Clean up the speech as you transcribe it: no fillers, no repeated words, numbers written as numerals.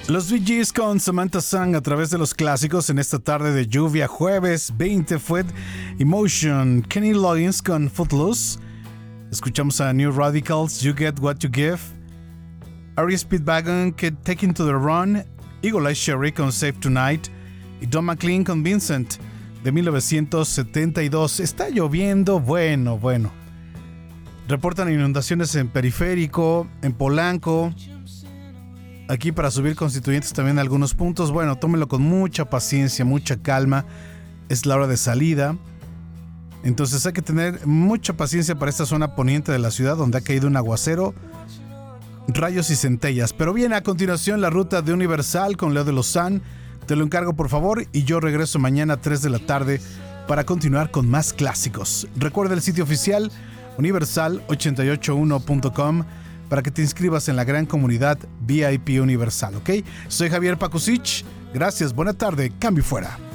Los Bee Gees con Samantha Sang a través de los clásicos en esta tarde de lluvia, jueves 20 fue Emotion. Kenny Loggins con Footloose. Escuchamos a New Radicals, You Get What You Give. Ari Speedwagon, Taking to the Run. Eagle Eye Cherry con Save Tonight. Y Don McLean con Vincent de 1972. Está lloviendo, bueno. Reportan inundaciones en Periférico, en Polanco. Aquí para subir Constituyentes también algunos puntos. Bueno, tómenlo con mucha paciencia, mucha calma. Es la hora de salida. Entonces hay que tener mucha paciencia para esta zona poniente de la ciudad donde ha caído un aguacero, rayos y centellas. Pero bien, a continuación la ruta de Universal con Leo de Lozán. Te lo encargo por favor y yo regreso mañana a 3 de la tarde para continuar con más clásicos. Recuerda el sitio oficial universal881.com para que te inscribas en la gran comunidad VIP Universal, ¿ok? Soy Javier Pacusich. Gracias, buena tarde, cambio fuera.